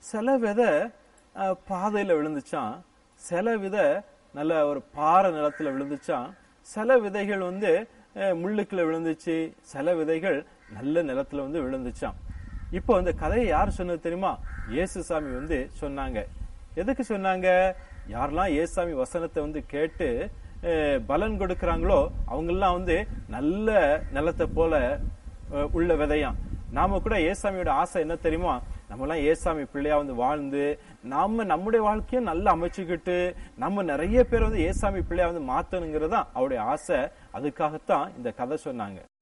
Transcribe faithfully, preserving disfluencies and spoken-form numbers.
சில விதை பாதையில விழுந்துச்சான், சில விதை நல்ல ஒரு பாறை நிலத்துல விழுந்துச்சான், சில விதைகள் வந்து முள்ளுக்குள்ள விழுந்துச்சு, சில விதைகள் நல்ல நிலத்துல வந்து விழுந்துச்சான். இப்போ இந்த கதையை யார் சொன்னது தெரியுமா? இயேசுசாமி வந்து சொன்னாங்க. எதுக்கு சொன்னாங்க? யாரெல்லாம் இயேசுசாமி வசனத்தை வந்து கேட்டு பலன் கொடுக்கறாங்களோ அவங்கெல்லாம் வந்து நல்ல நிலத்தை போல உள்ள விதையாம். நாம கூட இயேசுசாமியோட ஆசை என்ன தெரியுமா? நம்ம எல்லாம் இயேசுசாமி பிள்ளையா வந்து வாழ்ந்து நாம நம்முடைய வாழ்க்கையும் நல்லா அமைச்சுக்கிட்டு நம்ம நிறைய பேர் வந்து இயேசுசாமி பிள்ளையா வந்து மாத்தணுங்கிறதா அவருடைய ஆசை. அதுக்காகத்தான் இந்த கதை சொன்னாங்க.